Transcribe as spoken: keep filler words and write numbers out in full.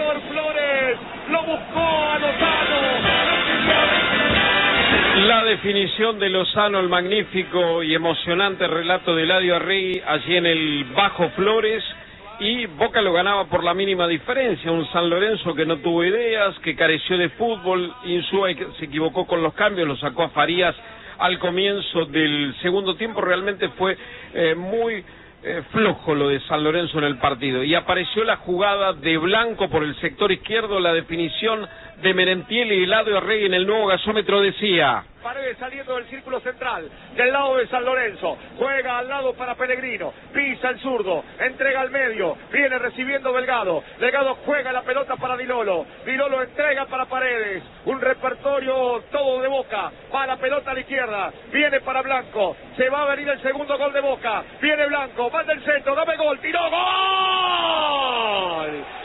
jugador Flores, lo buscó a Lozano. La definición de Lozano, el magnífico y emocionante relato de Eladio Arregui allí en el Bajo Flores, y Boca lo ganaba por la mínima diferencia. Un San Lorenzo que no tuvo ideas, que careció de fútbol. Insúa se equivocó con los cambios, lo sacó a Farías al comienzo del segundo tiempo. Realmente fue eh, muy eh, flojo lo de San Lorenzo en el partido, y apareció la jugada de Blanco por el sector izquierdo, la definición de Merentiel y Eladio Arregui en el nuevo gasómetro decía: Paredes saliendo del círculo central, del lado de San Lorenzo, juega al lado para Pellegrino, pisa el zurdo, entrega al medio, viene recibiendo Delgado, Delgado juega la pelota para Dilolo, Dilolo entrega para Paredes, un repertorio todo de Boca, va la pelota a la izquierda, viene para Blanco, se va a venir el segundo gol de Boca, viene Blanco, va del centro, dame gol, tiró, gol.